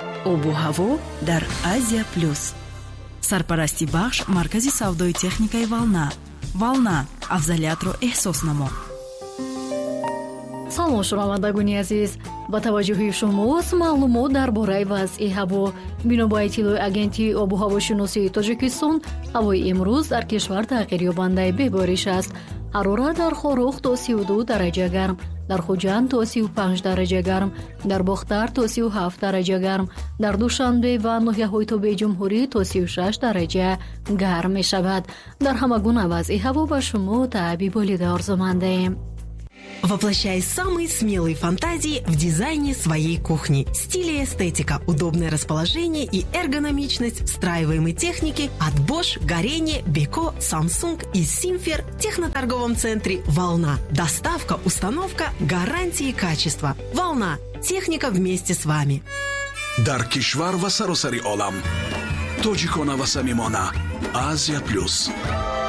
обу ҳаво дар Азия плюс. Сарпарасти бахш маркази савдои техникаи Волна. Волна, афзалиятро эҳсос намо. салом шунавандагони азиз, ба таваҷҷӯҳи шумост маълумот дар бораи вазъи ҳаво. бино ба иттилои агентии обу ҳавошиносии Тоҷикистон, ҳавои имрӯз дар кишвар тағйирёбандаи бебориш аст. ҳарорат дар Хорӯх то 32 дараҷа гарм, дар Хуҷанд то 35 дараҷа гарм, дар Бохтар то 37 дараҷа гарм, дар Душанбе ва ноҳияҳои Тобии Ҷумҳурӣ то 36 дараҷа гарм мешавад. дар ҳама гуна вазъи ҳаво ба шумо таъби болида орзумандаем. Воплощай самые смелые фантазии в дизайне своей кухни. Стиль и эстетика, удобное расположение и эргономичность встраиваемой техники от Bosch, Горение, Beko, Samsung и Simfer в техноторговом центре «Волна». Доставка, установка, гарантии качества. «Волна». Техника вместе с вами. Дар кишвар ва саросари олам. Тоҷикона ва самимона. Азия плюс.